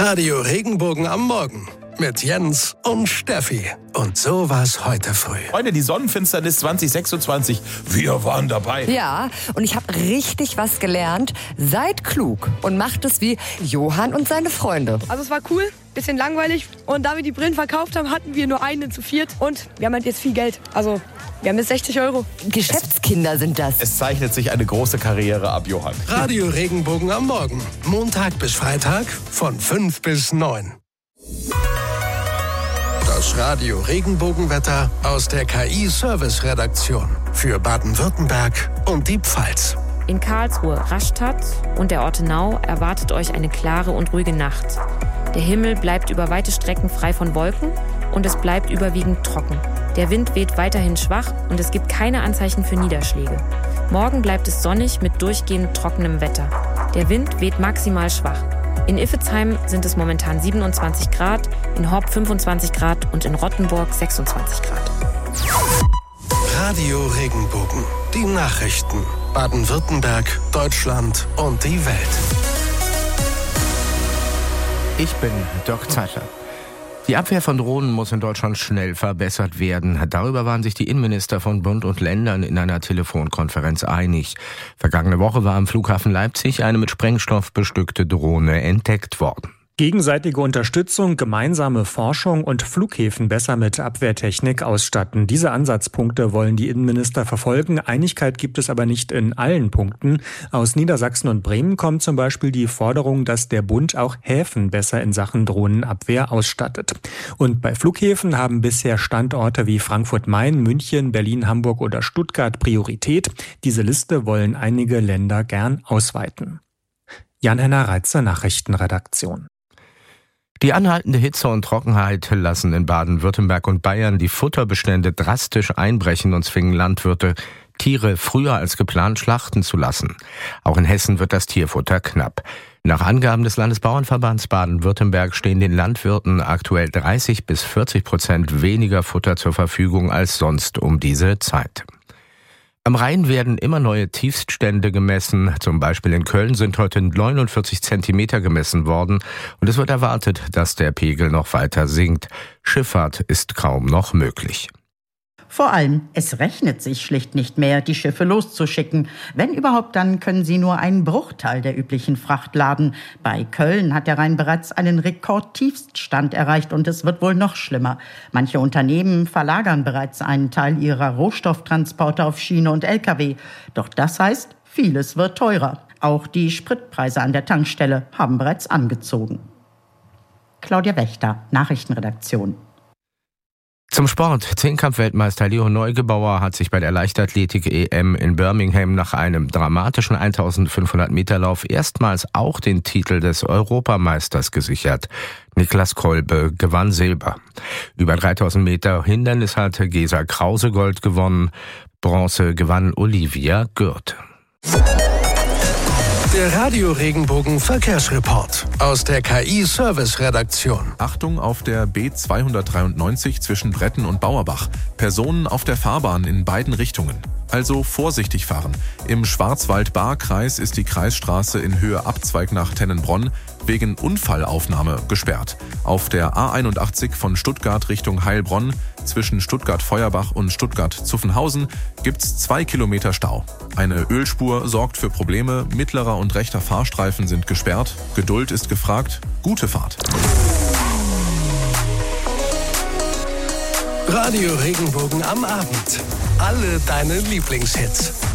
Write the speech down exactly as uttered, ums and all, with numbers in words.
Radio Regenbogen am Morgen mit Jens und Steffi. Und so war's heute früh. Freunde, die Sonnenfinsternis zwanzig sechsundzwanzig, wir waren dabei. Ja, und ich habe richtig was gelernt. Seid klug und macht es wie Johann und seine Freunde. Also es war cool, bisschen langweilig. Und da wir die Brillen verkauft haben, hatten wir nur einen zu viert. Und wir haben halt jetzt viel Geld. Also wir haben jetzt sechzig Euro. Geschäftskinder sind das. Es zeichnet sich eine große Karriere ab, Johann. Radio Regenbogen am Morgen. Montag bis Freitag von fünf bis neun. Das Radio Regenbogenwetter aus der K I-Service-Redaktion für Baden-Württemberg und die Pfalz. In Karlsruhe, Rastatt und der Ortenau erwartet euch eine klare und ruhige Nacht. Der Himmel bleibt über weite Strecken frei von Wolken und es bleibt überwiegend trocken. Der Wind weht weiterhin schwach und es gibt keine Anzeichen für Niederschläge. Morgen bleibt es sonnig mit durchgehend trockenem Wetter. Der Wind weht maximal schwach. In Iffezheim sind es momentan siebenundzwanzig Grad, in Horb fünfundzwanzig Grad und in Rottenburg sechsundzwanzig Grad. Radio Regenbogen. Die Nachrichten. Baden-Württemberg, Deutschland und die Welt. Ich bin Dirk Zeitler. Die Abwehr von Drohnen muss in Deutschland schnell verbessert werden. Darüber waren sich die Innenminister von Bund und Ländern in einer Telefonkonferenz einig. Vergangene Woche war am Flughafen Leipzig eine mit Sprengstoff bestückte Drohne entdeckt worden. Gegenseitige Unterstützung, gemeinsame Forschung und Flughäfen besser mit Abwehrtechnik ausstatten. Diese Ansatzpunkte wollen die Innenminister verfolgen. Einigkeit gibt es aber nicht in allen Punkten. Aus Niedersachsen und Bremen kommt zum Beispiel die Forderung, dass der Bund auch Häfen besser in Sachen Drohnenabwehr ausstattet. Und bei Flughäfen haben bisher Standorte wie Frankfurt-Main, München, Berlin, Hamburg oder Stuttgart Priorität. Diese Liste wollen einige Länder gern ausweiten. Jan-Henner Reitzer, Nachrichtenredaktion. Die anhaltende Hitze und Trockenheit lassen in Baden-Württemberg und Bayern die Futterbestände drastisch einbrechen und zwingen Landwirte, Tiere früher als geplant schlachten zu lassen. Auch in Hessen wird das Tierfutter knapp. Nach Angaben des Landesbauernverbands Baden-Württemberg stehen den Landwirten aktuell dreißig bis vierzig Prozent weniger Futter zur Verfügung als sonst um diese Zeit. Am Rhein werden immer neue Tiefststände gemessen. Zum Beispiel in Köln sind heute neunundvierzig Zentimeter gemessen worden. Und es wird erwartet, dass der Pegel noch weiter sinkt. Schifffahrt ist kaum noch möglich. Vor allem, es rechnet sich schlicht nicht mehr, die Schiffe loszuschicken. Wenn überhaupt, dann können sie nur einen Bruchteil der üblichen Fracht laden. Bei Köln hat der Rhein bereits einen Rekordtiefststand erreicht und es wird wohl noch schlimmer. Manche Unternehmen verlagern bereits einen Teil ihrer Rohstofftransporte auf Schiene und L K W. Doch das heißt, vieles wird teurer. Auch die Spritpreise an der Tankstelle haben bereits angezogen. Claudia Wächter, Nachrichtenredaktion. Zum Sport. Zehnkampf-Weltmeister Leo Neugebauer hat sich bei der Leichtathletik-E M in Birmingham nach einem dramatischen eintausendfünfhundert Meter Lauf erstmals auch den Titel des Europameisters gesichert. Niklas Kolbe gewann Silber. Über dreitausend Meter Hindernis hatte Gesa Krause Gold gewonnen. Bronze gewann Olivia Gürt. Der Radio Regenbogen Verkehrsreport aus der K I-Service-Redaktion. Achtung auf der B zweihundertdreiundneunzig zwischen Bretten und Bauerbach. Personen auf der Fahrbahn in beiden Richtungen. Also vorsichtig fahren. Im Schwarzwald-Baar-Kreis ist die Kreisstraße in Höhe Abzweig nach Tennenbronn wegen Unfallaufnahme gesperrt. Auf der A einundachtzig von Stuttgart Richtung Heilbronn zwischen Stuttgart-Feuerbach und Stuttgart-Zuffenhausen gibt's zwei Kilometer Stau. Eine Ölspur sorgt für Probleme, mittlerer und rechter Fahrstreifen sind gesperrt. Geduld ist gefragt. Gute Fahrt. Radio Regenbogen am Abend. Alle deine Lieblingshits.